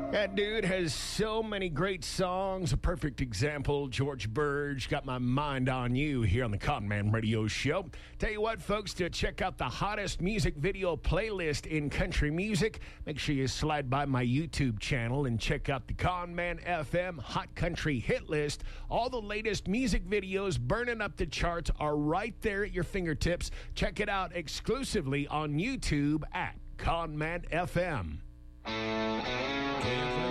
That dude has so many great songs. A perfect example, George Burge, Got My Mind on You here on the Conman Radio Show. Tell you what, folks, to check out the hottest music video playlist in country music, make sure you slide by my YouTube channel and check out the Conman FM Hot Country Hit List. All the latest music videos burning up the charts are right there at your fingertips. Check it out exclusively on YouTube at Conman FM.